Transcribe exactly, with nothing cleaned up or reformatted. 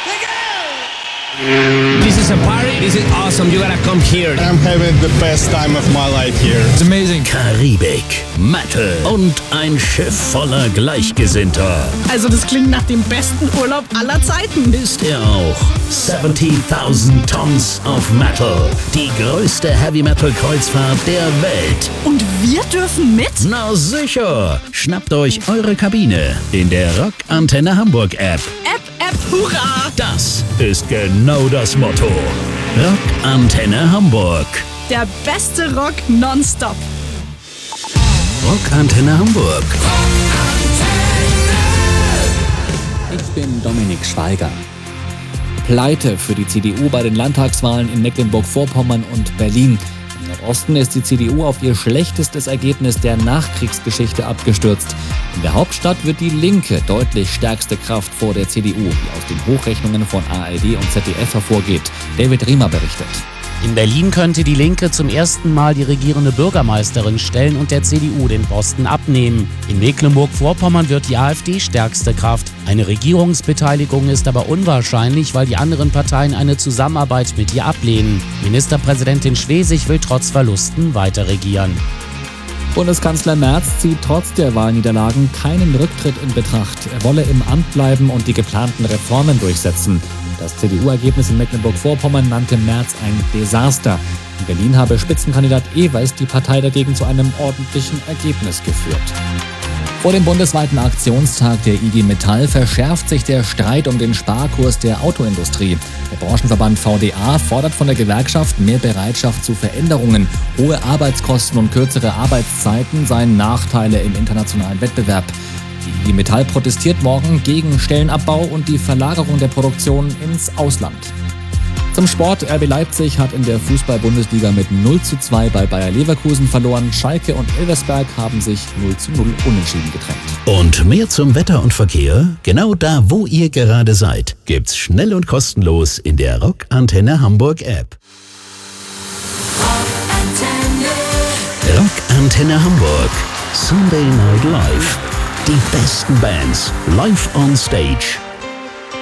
This is a party. This is awesome. You gotta come here. I'm having the best time of my life here. It's amazing. Karibik, Metal und ein Schiff voller Gleichgesinnter. Also das klingt nach dem besten Urlaub aller Zeiten. Ist er auch. siebzigtausend Tons of Metal. Die größte Heavy-Metal-Kreuzfahrt der Welt. Und wir dürfen mit? Na sicher. Schnappt euch eure Kabine in der Rock Antenne Hamburg App. App, App, hurra! Das ist genau das Motto. Rock Antenne Hamburg. Der beste Rock nonstop. Rock Antenne Hamburg. Ich bin Dominik Schweiger. Pleite für die C D U bei den Landtagswahlen in Mecklenburg-Vorpommern und Berlin. Im Nordosten ist die C D U auf ihr schlechtestes Ergebnis der Nachkriegsgeschichte abgestürzt. In der Hauptstadt wird die Linke deutlich stärkste Kraft vor der C D U, wie aus den Hochrechnungen von A R D und Z D F hervorgeht. David Riemer berichtet. In Berlin könnte die Linke zum ersten Mal die regierende Bürgermeisterin stellen und der C D U den Posten abnehmen. In Mecklenburg-Vorpommern wird die AfD stärkste Kraft. Eine Regierungsbeteiligung ist aber unwahrscheinlich, weil die anderen Parteien eine Zusammenarbeit mit ihr ablehnen. Ministerpräsidentin Schwesig will trotz Verlusten weiter regieren. Bundeskanzler Merz zieht trotz der Wahlniederlagen keinen Rücktritt in Betracht. Er wolle im Amt bleiben und die geplanten Reformen durchsetzen. Das C D U-Ergebnis in Mecklenburg-Vorpommern nannte Merz ein Desaster. In Berlin habe Spitzenkandidat Ewers die Partei dagegen zu einem ordentlichen Ergebnis geführt. Vor dem bundesweiten Aktionstag der I G Metall verschärft sich der Streit um den Sparkurs der Autoindustrie. Der Branchenverband V D A fordert von der Gewerkschaft mehr Bereitschaft zu Veränderungen. Hohe Arbeitskosten und kürzere Arbeitszeiten seien Nachteile im internationalen Wettbewerb. Die I G Metall protestiert morgen gegen Stellenabbau und die Verlagerung der Produktion ins Ausland. Zum Sport: R B Leipzig hat in der Fußball-Bundesliga mit null zu zwei bei Bayer Leverkusen verloren. Schalke und Elversberg haben sich null zu null unentschieden getrennt. Und mehr zum Wetter und Verkehr? Genau da, wo ihr gerade seid, gibt's schnell und kostenlos in der Rock Antenne Hamburg App. Rock Antenne Hamburg. Sunday Night Live. Die besten Bands live on stage.